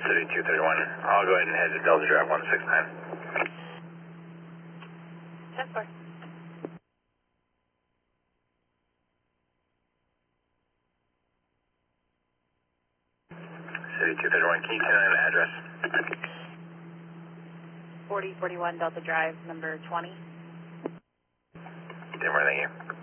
City 231. I'll go ahead and head to Delta Drive 169. 10-4. City 231, can you tell me the address? 4041 Delta Drive, number 20. Dimmer, thank you.